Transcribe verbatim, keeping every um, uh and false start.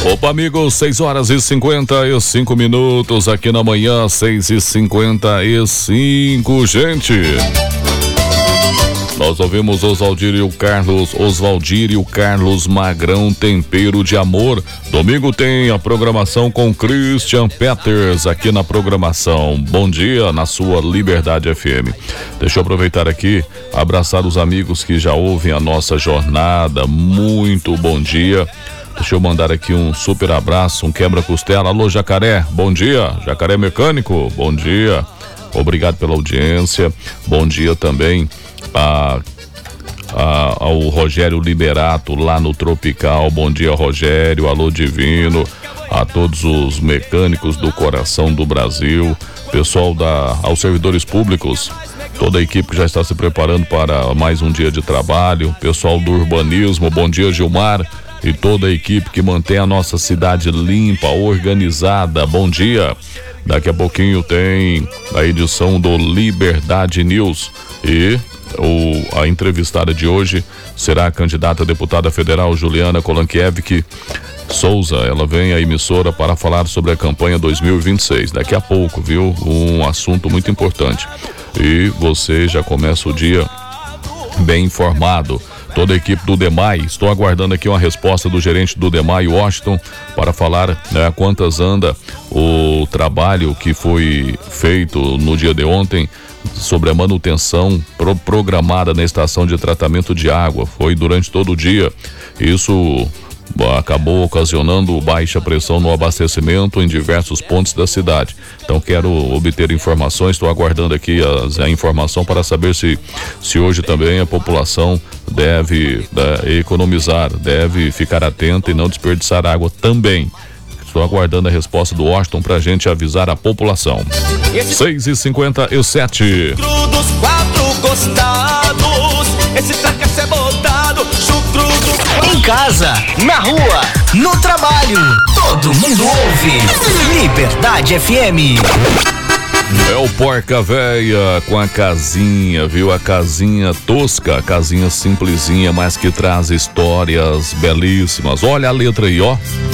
Opa, amigos, seis horas e cinquenta e cinco minutos aqui na manhã, seis e cinquenta e cinco, gente. Nós ouvimos Oswaldir e o Carlos, Oswaldir e o Carlos Magrão, Tempero de Amor. Domingo tem a programação com Christian Peters aqui na programação. Bom dia na sua Liberdade F M. Deixa eu aproveitar aqui, abraçar os amigos que já ouvem a nossa jornada. Muito bom dia. Deixa eu mandar aqui um super abraço, um quebra-costela. Alô, Jacaré, bom dia. Jacaré Mecânico, bom dia. Obrigado pela audiência. Bom dia também a, a, ao Rogério Liberato lá no Tropical. Bom dia, Rogério. Alô, Divino. A todos os mecânicos do coração do Brasil. Pessoal da, aos servidores públicos. Toda a equipe que já está se preparando para mais um dia de trabalho. Pessoal do urbanismo. Bom dia, Gilmar. E toda a equipe que mantém a nossa cidade limpa, organizada. Bom dia. Daqui a pouquinho tem a edição do Liberdade News. E o, a entrevistada de hoje será a candidata a deputada federal Juliana Kolankiewicz Souza. Ela vem à emissora para falar sobre a campanha dois mil e vinte e seis. Daqui a pouco, viu? Um assunto muito importante. E você já começa o dia bem informado. Toda a equipe do DEMAI, estou aguardando aqui uma resposta do gerente do DEMAI, Washington, para falar, né, quantas anda o trabalho que foi feito no dia de ontem sobre a manutenção pro- programada na estação de tratamento de água. Foi durante todo o dia. Isso acabou ocasionando baixa pressão no abastecimento em diversos pontos da cidade. Então quero obter informações, estou aguardando aqui a, a informação para saber se, se hoje também a população deve é, economizar, deve ficar atenta e não desperdiçar água também. Estou aguardando a resposta do Washington para a gente avisar a população. seis e cinquenta e sete. Dos quatro gostados, esse tracasso é botado, chucro do... Em casa, na rua, no trabalho, todo mundo ouve. Liberdade F M. É o Porca Véia com a casinha, viu? A casinha tosca, a casinha simplesinha, mas que traz histórias belíssimas. Olha a letra aí, ó.